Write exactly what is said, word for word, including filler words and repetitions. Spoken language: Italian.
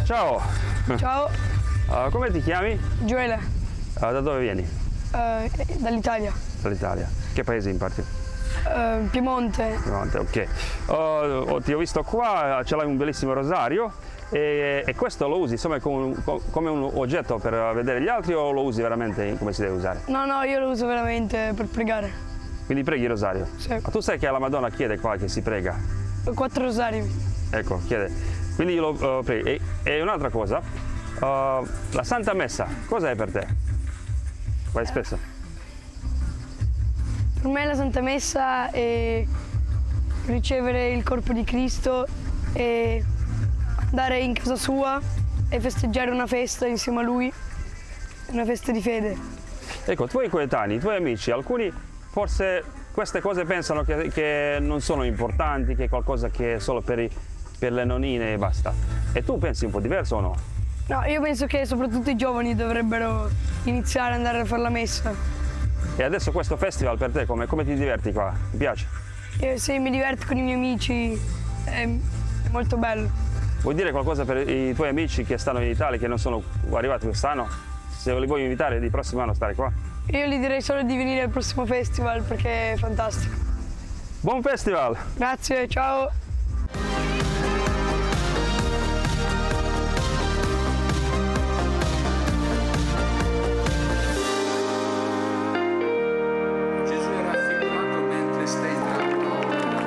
Ciao! Ciao, Uh, come ti chiami? Gioele, Uh, da dove vieni? eh, dall'Italia, Dall'Italia. Che paese in parte? eh, Piemonte. Piemonte, ok. Uh, oh, ti ho visto qua, ce l'hai un bellissimo rosario e, e questo lo usi insomma come un, come un oggetto per vedere gli altri o lo usi veramente come si deve usare? No, no, io lo uso veramente per pregare. Quindi preghi il rosario? Sì. Ma tu sai che la Madonna chiede qua che si prega? Quattro rosari. Ecco, chiede. Quindi io lo uh, preghi. E, e un'altra cosa, uh, la Santa Messa, cos'è per te? Vai spesso? Per me la Santa Messa è ricevere il corpo di Cristo e andare in casa sua e festeggiare una festa insieme a Lui, una festa di fede. Ecco, i tuoi coetanei, i tuoi amici, alcuni forse queste cose pensano che, che non sono importanti, che è qualcosa che è solo per, i, per le nonnine e basta. E tu pensi un po' diverso o no? No, io penso che soprattutto i giovani dovrebbero iniziare ad andare a fare la messa. E adesso questo festival per te, come, come ti diverti qua? Ti piace? Io, se mi diverto con i miei amici è, è molto bello. Vuoi dire qualcosa per i tuoi amici che stanno in Italia, che non sono arrivati quest'anno? Se li vuoi invitare di prossimo anno a stare qua? Io gli direi solo di venire al prossimo festival perché è fantastico. Buon festival! Grazie, ciao!